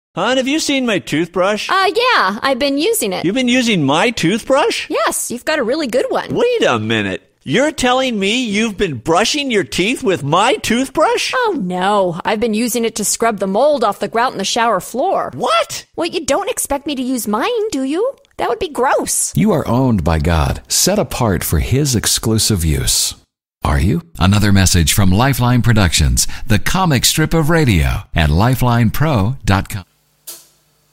Hon, have you seen my toothbrush? Yeah, I've been using it. You've been using my toothbrush? Yes, you've got a really good one. Wait a minute. You're telling me you've been brushing your teeth with my toothbrush? Oh, no. I've been using it to scrub the mold off the grout in the shower floor. What? Well, you don't expect me to use mine, do you? That would be gross. You are owned by God, set apart for His exclusive use. Are you? Another message from Lifeline Productions, the comic strip of radio at lifelinepro.com.